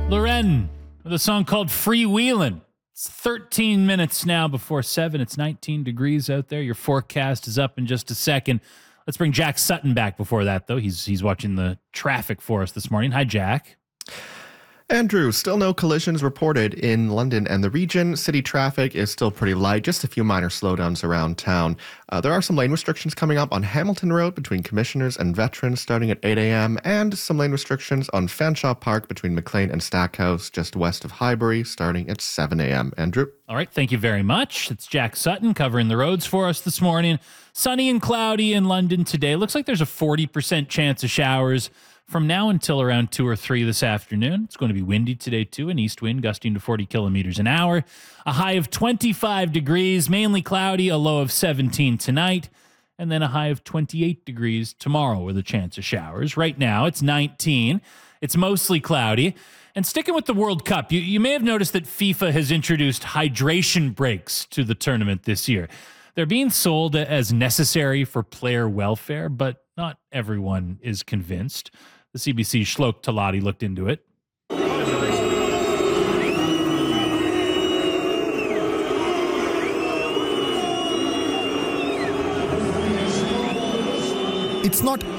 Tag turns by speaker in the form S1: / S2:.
S1: Loren with a song called Freewheelin'. It's 13 minutes now before 7. It's 19 degrees out there. Your forecast is up in just a second. Let's bring Jack Sutton back before that, though. He's watching the traffic for us this morning. Hi, Jack.
S2: Andrew, still no collisions reported in London and the region. City traffic is still pretty light, just a few minor slowdowns around town. There are some lane restrictions coming up on Hamilton Road between Commissioners and Veterans starting at 8 a.m. and some lane restrictions on Fanshawe Park between McLean and Stackhouse just west of Highbury starting at 7 a.m. Andrew?
S1: All right, thank you very much. It's Jack Sutton covering the roads for us this morning. Sunny and cloudy in London today. Looks like there's a 40% chance of showers from now until around 2 or 3 this afternoon. It's going to be windy today, too, an east wind gusting to 40 kilometers an hour. A high of 25 degrees, mainly cloudy, a low of 17 tonight, and then a high of 28 degrees tomorrow with a chance of showers. Right now, it's 19. It's mostly cloudy. And sticking with the World Cup, you may have noticed that FIFA has introduced hydration breaks to the tournament this year. They're being sold as necessary for player welfare, but not everyone is convinced. The CBC's Shlok Talati looked into it.
S3: It's not